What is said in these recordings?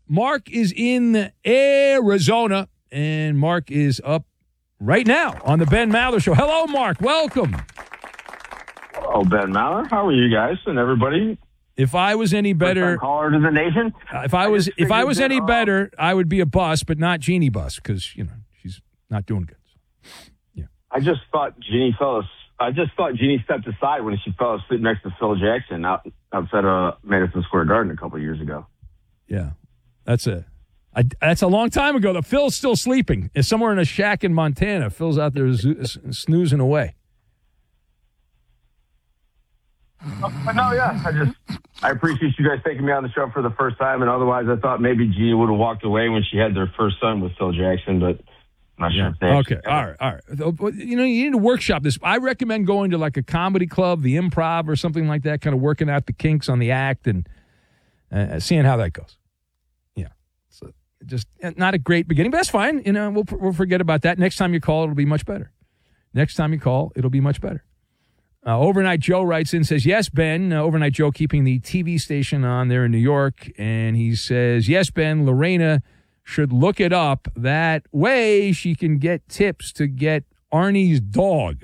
Mark is in Arizona, and Mark is up right now on the Ben Maller Show. Hello, Mark. Welcome. Hello, Ben Maller. How are you guys and everybody? If I was any better, caller to the nation. If I was any better, I would be a bus, but not Jeannie Buss, because she's not doing good. So, yeah. I just thought Jeannie stepped aside when she fell asleep next to Phil Jackson outside of Madison Square Garden a couple of years ago. Yeah, that's a long time ago. The Phil's still sleeping. It's somewhere in a shack in Montana. Phil's out there snoozing away. But no, yeah, I appreciate you guys taking me on the show for the first time, and otherwise I thought maybe Jeannie would have walked away when she had their first son with Phil Jackson, but I'm not sure if they okay, all right. You need to workshop this. I recommend going to like a comedy club, the Improv or something like that, kind of working out the kinks on the act and seeing how that goes. Yeah. So just not a great beginning, but that's fine. We'll forget about that. Next time you call, it'll be much better. Overnight Joe writes in, says, yes, Ben. Overnight Joe keeping the TV station on there in New York. And he says, yes, Ben, Lorena should look it up. That way she can get tips to get Arnie's dog.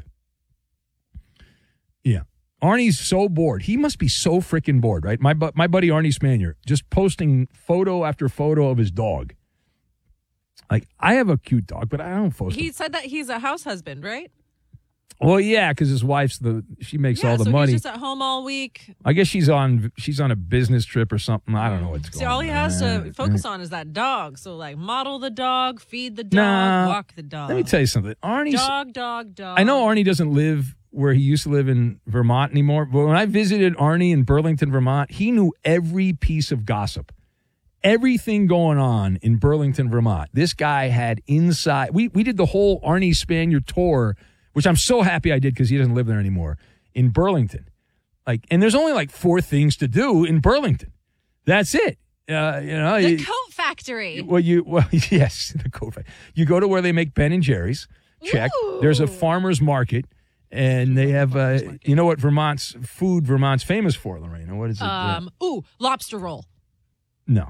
Yeah. Arnie's so bored. He must be so freaking bored, right? My buddy Arnie Spanier just posting photo after photo of his dog. Like, I have a cute dog, but I don't post He said that he's a house husband, right? Well, yeah, because his wife's she makes all the money. He's just at home all week. I guess she's on a business trip or something. I don't know what's going on. See, all he has to focus on is that dog. So, like, model the dog, feed the dog, walk the dog. Let me tell you something. Arnie's dog. I know Arnie doesn't live where he used to live in Vermont anymore, but when I visited Arnie in Burlington, Vermont, he knew every piece of gossip. Everything going on in Burlington, Vermont. This guy had inside. We did the whole Arnie Spanier tour, which I'm so happy I did because he doesn't live there anymore, in Burlington. And there's only like 4 things to do in Burlington. That's it. The coat factory. Yes, the coat factory. You go to where they make Ben and Jerry's. Check. Ooh. There's a farmer's market, and they have, you know what Vermont's famous for, Lorena? What is it? Lobster roll. No.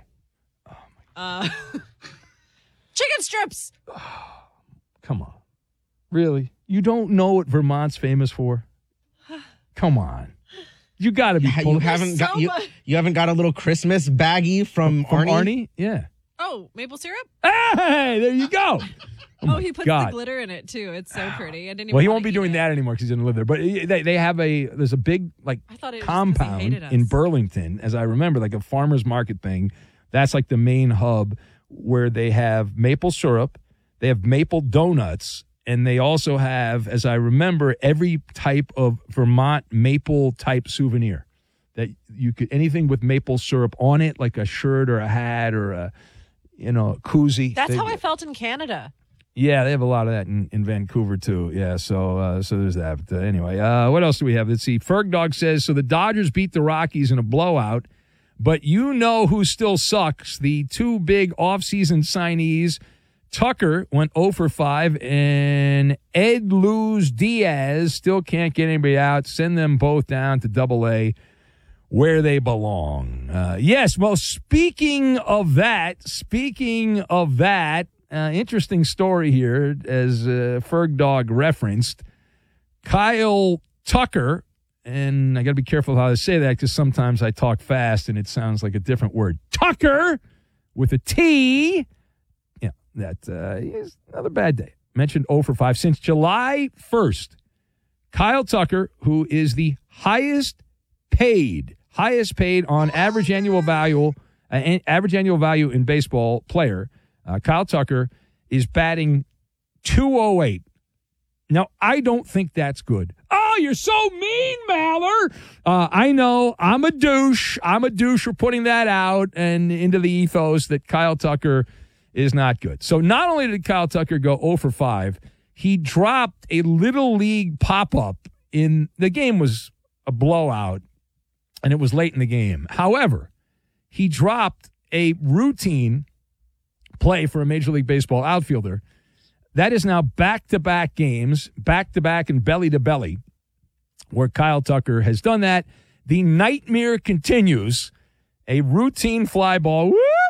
Chicken strips. Come on. Really? You don't know what Vermont's famous for? Come on. You got to be you haven't got a little Christmas baggie from Arnie? Yeah. Oh, maple syrup? Hey, there you go. He puts the glitter in it too. It's so pretty. I didn't even he won't be doing that anymore because he doesn't live there. But they have there's a big compound in Burlington, as I remember, like a farmer's market thing. That's like the main hub where they have maple syrup, they have maple donuts, and they also have, as I remember, every type of Vermont maple type souvenir that you could, anything with maple syrup on it, like a shirt or a hat or a koozie. That's how I felt in Canada. Yeah, they have a lot of that in Vancouver too. Yeah, so there's that. But anyway, what else do we have? Let's see. Ferg Dog says, so the Dodgers beat the Rockies in a blowout, but you know who still sucks? The 2 big offseason signees. Tucker went 0 for 5, and Ed Luz Diaz still can't get anybody out. Send them both down to AA where they belong. Yes, well, speaking of that, interesting story here, as Ferg Dog referenced, Kyle Tucker, and I got to be careful how I say that because sometimes I talk fast and it sounds like a different word. Tucker with a T. That is another bad day. Mentioned 0 for 5. Since July 1st, Kyle Tucker, who is the highest paid on average annual value in baseball player, Kyle Tucker is batting .208. Now, I don't think that's good. Oh, you're so mean, Maller. I know. I'm a douche for putting that out and into the ethos that Kyle Tucker is not good. So not only did Kyle Tucker go 0 for 5, he dropped a Little League pop-up in the game was a blowout, and it was late in the game. However, he dropped a routine play for a Major League Baseball outfielder. That is now back-to-back games, back-to-back and belly-to-belly, where Kyle Tucker has done that. The nightmare continues. A routine fly ball. Woo!